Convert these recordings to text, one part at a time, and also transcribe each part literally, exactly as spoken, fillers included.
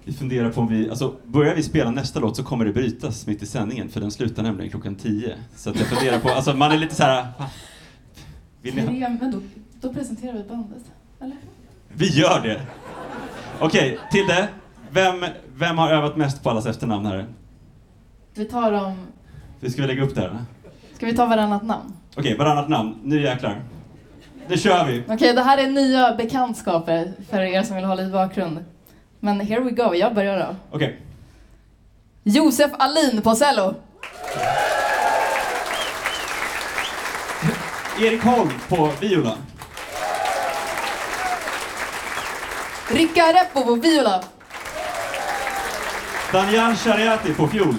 Vi funderar på om vi, alltså börjar vi spela nästa låt så kommer det brytas mitt i sändningen, för den slutar nämligen klockan tio. Så att jag funderar på, alltså man är lite så här. Vill ni ha? Men då, då presenterar vi bandet, eller? Vi gör det! Okej, okay, Tilde, vem, vem har övat mest på allas efternamn här? Vi tar dem... Hur ska vi lägga upp det här? Ska vi ta varannat namn? Okej, okay, varannat namn, nu jäklar. Nu kör vi! Okej, okay, det här är nya bekantskaper för er som vill ha lite bakgrund. Men here we go, jag börjar då. Okej. Okay. Josef Alin på cello. Erik Holm på viola. Ricka Reppo på viola. Daniel Chariati på fiol.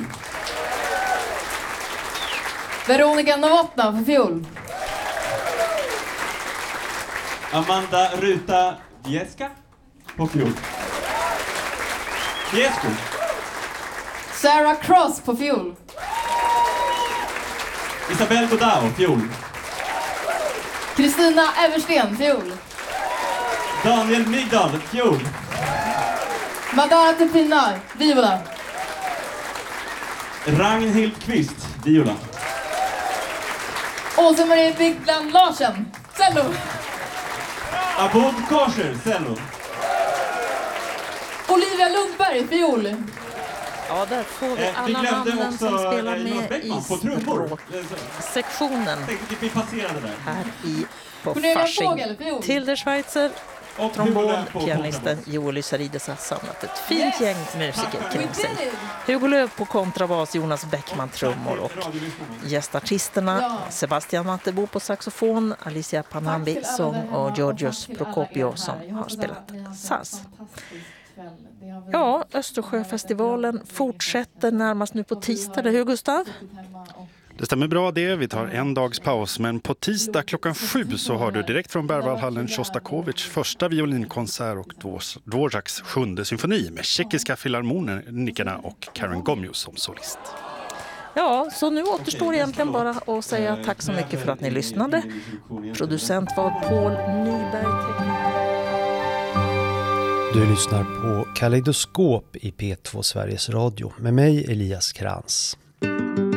Veronica Novotna på fiol. Amanda Ruta Vieska på fiol. Viesko. Sarah Cross på fiol. Isabel Godao, fiol. Kristina Eversten, fiol. Daniel Migdal, fiol. Madara Tepina, viola. Ragnhild Kvist, viola. Åsa-Marie Bygland Larsen, cello. Abod Korser, cello. Olivia Lundberg, fiol. Ja, där får vi eh, alla namnen också, som spelar eh, med i språksektionen vi passerade där. här i på Cornelia Fasching. Fågel, fiol. Tilde Schweitzer, och trombon, pianisten Joel Lysarides har samlat ett fint gäng musiker kring sig. Hugo Lööf på kontrabas, Jonas Bäckman trummor och gästartisterna Ja. Sebastian Mattebo på saxofon, Alicia Panambi sång och Georgios Prokopio som har spelat saz. Ja, Östersjöfestivalen fortsätter närmast nu på tisdag, eller hur Gustav? Det stämmer bra det, vi tar en dags paus, men på tisdag klockan sju så har du direkt från Berwaldhallen Shostakovich första violinkonsert och Dvořáks sjunde symfoni med tjeckiska filharmonikerna och Karen Gomyus som solist. Ja, så nu återstår egentligen bara att säga tack så mycket för att ni lyssnade. Producent var Paul Nyberg. Du lyssnar på Kaleidoskop i P två Sveriges Radio med mig Elias Krantz.